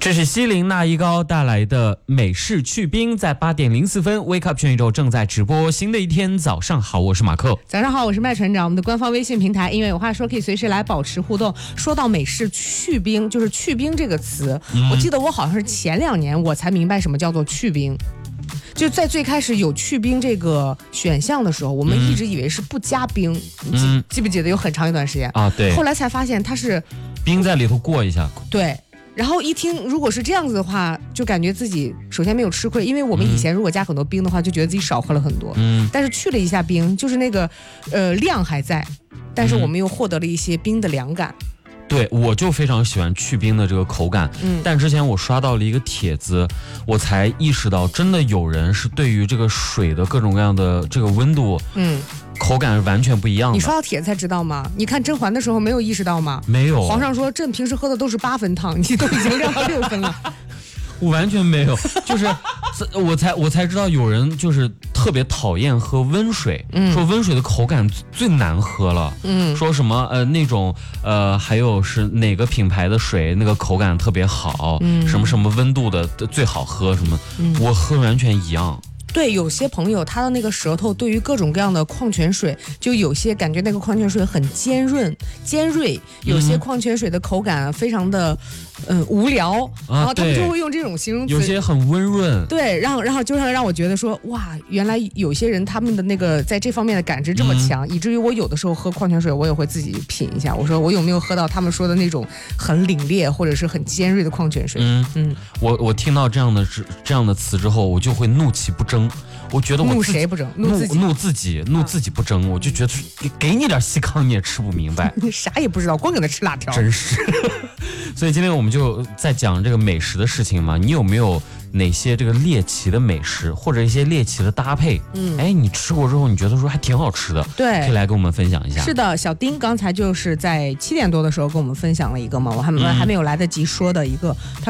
这是西林那一高带来的美式去冰，在8点04分 Wake Up 全宇宙正在直播。新的一天早上好，我是马克。 早上好，我是麦船长。我们的官方微信平台音乐有话说可以随时来保持互动。说到美式去冰，就是去冰这个词，我记得我好像是前2年我才明白什么叫做去冰。就在最开始有去冰这个选项的时候，我们一直以为是不加冰，记不记得有很长一段时间啊？对。 后来才发现它是冰在里头过一下。 对。然后一听，如果是这样子的话，就感觉自己首先没有吃亏，因为我们以前如果加很多冰的话，就觉得自己少喝了很多。但是去了一下冰，就是那个量还在，但是我们又获得了一些冰的凉感。 对，我就非常喜欢去冰的这个口感。但之前我刷到了一个帖子，我才意识到，真的有人是对于这个水的各种各样的这个温度，口感是完全不一样的。 你刷到帖子才知道吗？你看甄嬛的时候没有意识到吗？ 没有。 皇上说朕平时喝的都是8分汤，你都已经亮到6分了。 我完全没有，就是我才知道有人就是特别讨厌喝温水，说温水的口感最难喝了，说什么那种还有是哪个品牌的水那个口感特别好，什么什么温度的最好喝什么，我喝完全一样。 对，有些朋友他的那个舌头对于各种各样的矿泉水，就有些感觉那个矿泉水很尖锐，有些矿泉水的口感非常的无聊，然后他们就会用这种形容词， 有些很温润。 对，然后就让我觉得说，哇，原来有些人他们的那个在这方面的感知这么强，以至于我有的时候喝矿泉水，我也会自己品一下，我说我有没有喝到他们说的那种很凛冽或者是很尖锐的矿泉水。 我听到这样的词之后，我就会怒其不争。我觉得我怒谁不争？怒自己不争，我就觉得给你点细糠你也吃不明白， 你啥也不知道，光搁那吃辣条， 真是。所以今天我们就在讲这个美食的事情嘛，你有没有哪些这个猎奇的美食，或者一些猎奇的搭配？你吃过之后你觉得说还挺好吃的， 对， 可以来跟我们分享一下。 是的，小丁刚才就是在7点多的时候跟我们分享了一个嘛，我还没有来得及说的一个。